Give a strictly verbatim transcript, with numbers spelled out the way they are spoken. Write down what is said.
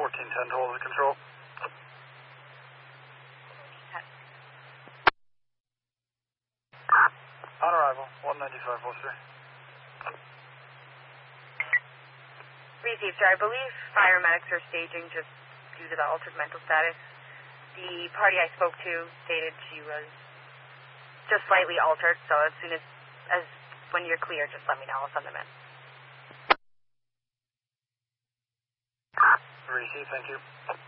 fourteen ten to hold the control. On arrival, one ninety-five, Worcester. Received, sir. I believe fire medics are staging just due to the altered mental status. The party I spoke to stated she was just slightly altered, so as soon as, as when you're clear, just let me know. I'll send them in. Received, thank you.